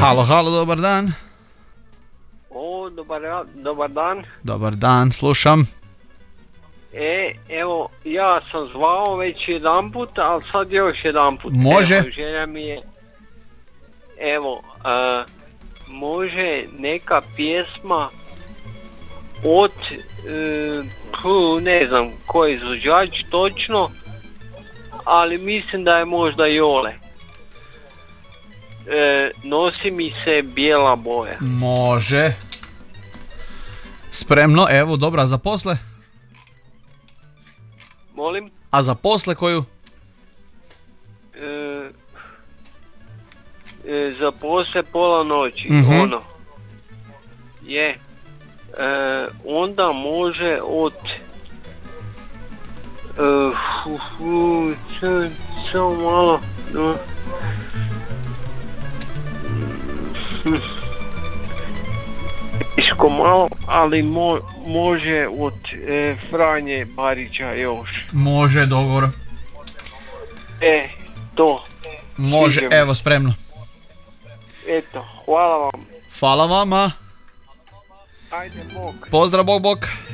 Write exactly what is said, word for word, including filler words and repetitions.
Halo, halo, dobar dan. O, dobar, dobar dan. Dobar dan, slušam. E, evo, ja sam zvao već jedan put, ali sad još jedan put. Može. Evo, želja mi je, evo, a, može neka pjesma od, e, pu, ne znam koji izvođač točno, ali mislim da je možda Jole. E, nosi mi se bijela boja. Može. Spremno, evo, dobra, a za posle? Molim? A za posle koju? E, e, za posle pola noći, Mhm. ono. Je. E, onda može od... E, fu, fu, sa- samo malo... no. Teško malo, ali mo, može od e, Franje Barića još. Može, dogovor. E, to. Može, Sviđa mi. evo, spremno. Eto, hvala vam. Hvala vama. Ajde, bok. Pozdrav, bok, bok.